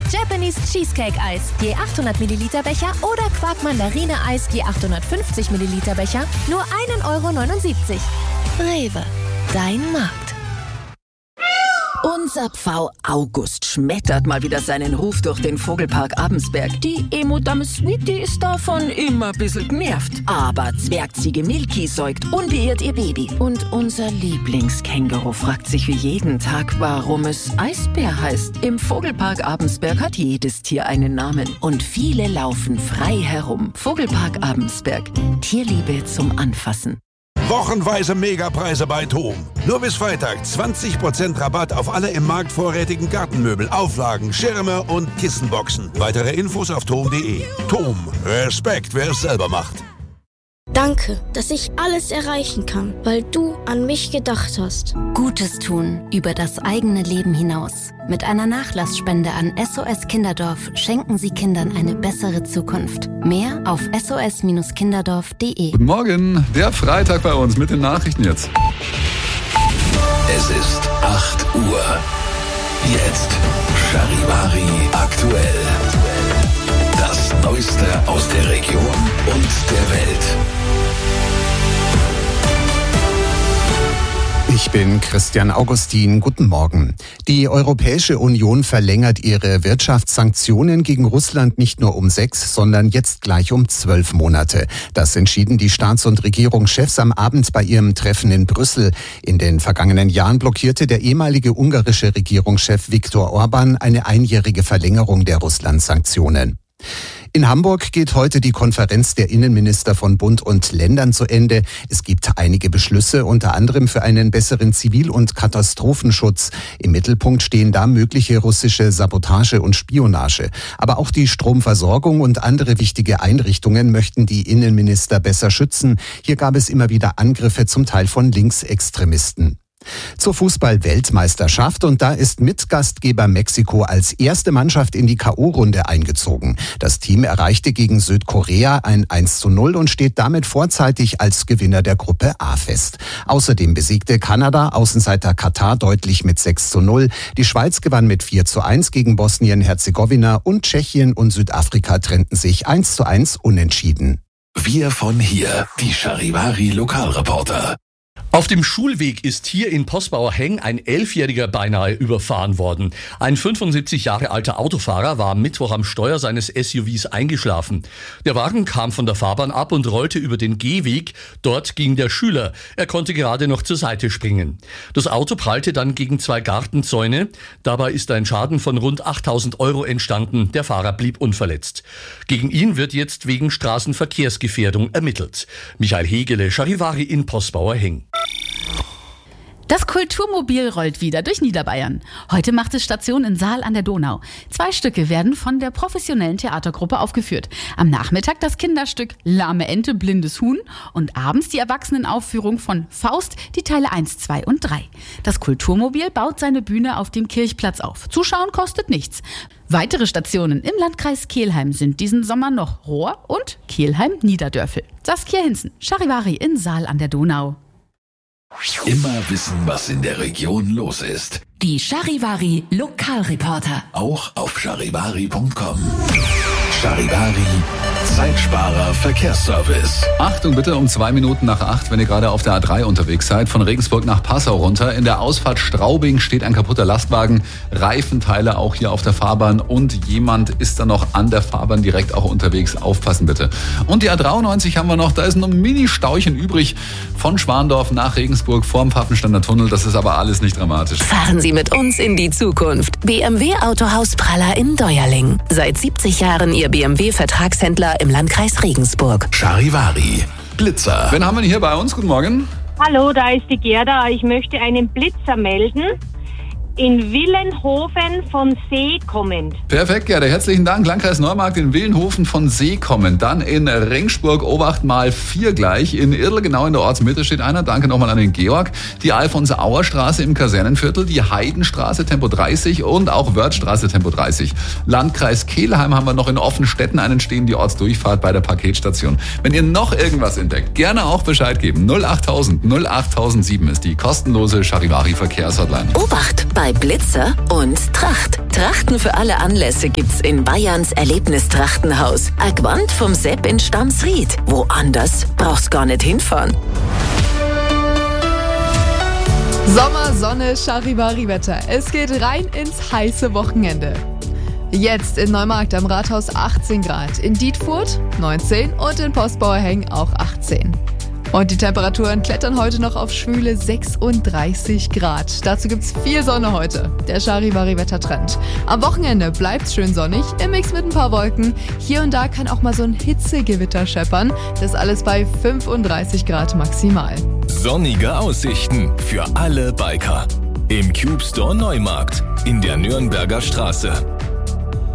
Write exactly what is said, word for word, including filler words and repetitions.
Japanese Cheesecake Eis je achthundert Milliliter Becher oder Quark Mandarine Eis je achthundertfünfzig Milliliter Becher nur ein Euro neunundsiebzig. Rewe, dein Markt. Unser Pfau August schmettert mal wieder seinen Ruf durch den Vogelpark Abensberg. Die Emo-Dame Sweetie ist davon immer ein bisschen genervt. Aber Zwergziege Milky säugt unbeirrt ihr Baby. Und unser Lieblingskänguru fragt sich wie jeden Tag, warum es Eisbär heißt. Im Vogelpark Abensberg hat jedes Tier einen Namen. Und viele laufen frei herum. Vogelpark Abensberg. Tierliebe zum Anfassen. Wochenweise Megapreise bei TOM. Nur bis Freitag zwanzig Prozent Rabatt auf alle im Markt vorrätigen Gartenmöbel, Auflagen, Schirme und Kissenboxen. Weitere Infos auf tom punkt de. TOM. Respekt, wer es selber macht. Danke, dass ich alles erreichen kann, weil du an mich gedacht hast. Gutes tun über das eigene Leben hinaus. Mit einer Nachlassspende an S O S Kinderdorf schenken Sie Kindern eine bessere Zukunft. Mehr auf s o s kinderdorf punkt de. Guten Morgen, der Freitag bei uns mit den Nachrichten jetzt. Es ist acht Uhr. Jetzt Charivari aktuell. Das Neueste aus der Region und der Welt. Ich bin Christian Augustin. Guten Morgen. Die Europäische Union verlängert ihre Wirtschaftssanktionen gegen Russland nicht nur um sechs, sondern jetzt gleich um zwölf Monate. Das entschieden die Staats- und Regierungschefs am Abend bei ihrem Treffen in Brüssel. In den vergangenen Jahren blockierte der ehemalige ungarische Regierungschef Viktor Orban eine einjährige Verlängerung der Russland-Sanktionen. In Hamburg geht heute die Konferenz der Innenminister von Bund und Ländern zu Ende. Es gibt einige Beschlüsse, unter anderem für einen besseren Zivil- und Katastrophenschutz. Im Mittelpunkt stehen da mögliche russische Sabotage und Spionage. Aber auch die Stromversorgung und andere wichtige Einrichtungen möchten die Innenminister besser schützen. Hier gab es immer wieder Angriffe, zum Teil von Linksextremisten. Zur Fußball-Weltmeisterschaft und da ist Mitgastgeber Mexiko als erste Mannschaft in die K O-Runde eingezogen. Das Team erreichte gegen Südkorea ein eins zu null und steht damit vorzeitig als Gewinner der Gruppe A fest. Außerdem besiegte Kanada Außenseiter Katar deutlich mit sechs zu null. Die Schweiz gewann mit vier zu eins gegen Bosnien-Herzegowina und Tschechien und Südafrika trennten sich eins zu eins unentschieden. Wir von hier, die Charivari Lokalreporter. Auf dem Schulweg ist hier in Posbauer-Heng ein Elfjähriger beinahe überfahren worden. Ein fünfundsiebzig Jahre alter Autofahrer war am Mittwoch am Steuer seines S U Vs eingeschlafen. Der Wagen kam von der Fahrbahn ab und rollte über den Gehweg. Dort ging der Schüler. Er konnte gerade noch zur Seite springen. Das Auto prallte dann gegen zwei Gartenzäune. Dabei ist ein Schaden von rund achttausend Euro entstanden. Der Fahrer blieb unverletzt. Gegen ihn wird jetzt wegen Straßenverkehrsgefährdung ermittelt. Michael Hegele, Charivari in Posbauer-Heng. Das Kulturmobil rollt wieder durch Niederbayern. Heute macht es Station in Saal an der Donau. Zwei Stücke werden von der professionellen Theatergruppe aufgeführt. Am Nachmittag das Kinderstück Lahme Ente, blindes Huhn und abends die Erwachsenenaufführung von Faust, die Teile eins, zwei und drei. Das Kulturmobil baut seine Bühne auf dem Kirchplatz auf. Zuschauen kostet nichts. Weitere Stationen im Landkreis Kelheim sind diesen Sommer noch Rohr und Kelheim-Niederdörfel. Saskia Hinzen, Charivari in Saal an der Donau. Immer wissen, was in der Region los ist. Die Charivari Lokalreporter. Auch auf charivari punkt com. Charivari, Zeitsparer Verkehrsservice. Achtung bitte, um zwei Minuten nach acht, wenn ihr gerade auf der A drei unterwegs seid, von Regensburg nach Passau runter. In der Ausfahrt Straubing steht ein kaputter Lastwagen, Reifenteile auch hier auf der Fahrbahn und jemand ist da noch an der Fahrbahn direkt auch unterwegs. Aufpassen bitte. Und die A dreiundneunzig haben wir noch, da ist noch ein Mini-Stauchen übrig von Schwandorf nach Regensburg vorm Pfaffensteiner Tunnel. Das ist aber alles nicht dramatisch. Fahren Sie mit uns in die Zukunft. B M W Autohaus Praller in Deuerling. Seit siebzig Jahren Ihr B M W-Vertragshändler im Landkreis Regensburg. Charivari, Blitzer. Wen haben wir hier bei uns? Guten Morgen. Hallo, da ist die Gerda. Ich möchte einen Blitzer melden. In Willenhofen von See kommend. Perfekt, Gerda. Herzlichen Dank. Landkreis Neumarkt in Willenhofen von See kommend. Dann in Rengsburg, Obacht mal vier gleich. In Irl, genau in der Ortsmitte, steht einer. Danke nochmal an den Georg. Die Alfons-Auer-Straße im Kasernenviertel, die Heidenstraße Tempo dreißig und auch Wörthstraße Tempo dreißig. Landkreis Kelheim haben wir noch in Offenstetten einen stehen, die Ortsdurchfahrt bei der Paketstation. Wenn ihr noch irgendwas entdeckt, gerne auch Bescheid geben. null achttausend null achttausendsieben ist die kostenlose Charivari Verkehrshotline. Obacht bei bei Blitzer und Tracht. Trachten für alle Anlässe gibt's in Bayerns Erlebnistrachtenhaus. Ein Gewand vom Sepp in Stamsried. Woanders brauchst gar nicht hinfahren. Sommer, Sonne, Charivari-Wetter. Es geht rein ins heiße Wochenende. Jetzt in Neumarkt am Rathaus achtzehn Grad, in Dietfurt neunzehn und in Postbauer-Hengen auch achtzehn. Und die Temperaturen klettern heute noch auf schwüle sechsunddreißig Grad. Dazu gibt's viel Sonne heute, der Charivari-Wettertrend. Am Wochenende bleibt's schön sonnig, im Mix mit ein paar Wolken. Hier und da kann auch mal so ein Hitzegewitter scheppern. Das alles bei fünfunddreißig Grad maximal. Sonnige Aussichten für alle Biker. Im Cube Store Neumarkt in der Nürnberger Straße.